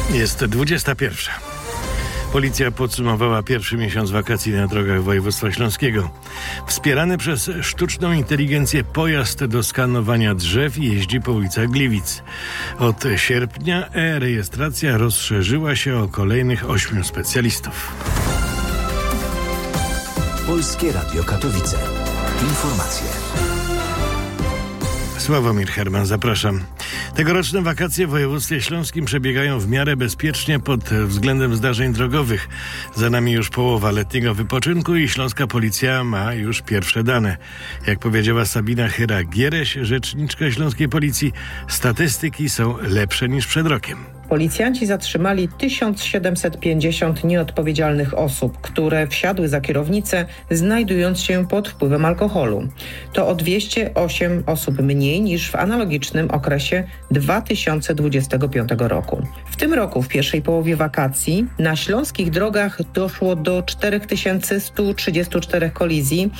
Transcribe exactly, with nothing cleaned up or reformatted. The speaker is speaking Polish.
Jest dwudziesta pierwsza. Policja podsumowała pierwszy miesiąc wakacji na drogach województwa śląskiego. Wspierany przez sztuczną inteligencję pojazd do skanowania drzew jeździ po ulicach Gliwic. Od sierpnia e-rejestracja rozszerzyła się o kolejnych ośmiu specjalistów. Polskie Radio Katowice. Informacje. Sławomir Herman, zapraszam. Tegoroczne wakacje w województwie śląskim przebiegają w miarę bezpiecznie pod względem zdarzeń drogowych. Za nami już połowa letniego wypoczynku i śląska policja ma już pierwsze dane. Jak powiedziała Sabina Chyra-Giereś, rzeczniczka śląskiej policji, statystyki są lepsze niż przed rokiem. Policjanci zatrzymali tysiąc siedemset pięćdziesiąt nieodpowiedzialnych osób, które wsiadły za kierownicę, znajdując się pod wpływem alkoholu. To o dwieście osiem osób mniej niż w analogicznym okresie dwa tysiące dwudziestego piątego roku. W tym roku, w pierwszej połowie wakacji, na śląskich drogach doszło do cztery tysiące sto trzydzieści cztery kolizji,